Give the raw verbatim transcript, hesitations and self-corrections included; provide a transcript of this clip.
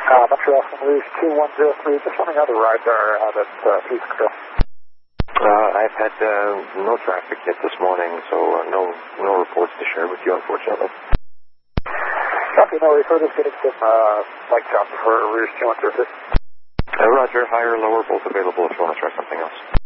Uh, Montreal from Rouge two one zero three, just wondering how the rides are out at uh, Peace Grill. Uh, I've had uh, no traffic yet this morning, so uh, no no reports to share with you, unfortunately. Copy, no reporters getting some uh, light chopper for Rouge two one zero three. Uh, Roger, higher or lower, both available if you want to try something else.